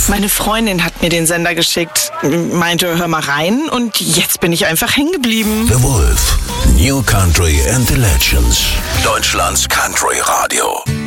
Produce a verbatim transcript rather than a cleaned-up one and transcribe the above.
Meine Freundin hat mir den Sender geschickt, meinte, hör mal rein und jetzt bin ich einfach hängen geblieben. The Wolf, New Country and the Legends, Deutschlands Country Radio.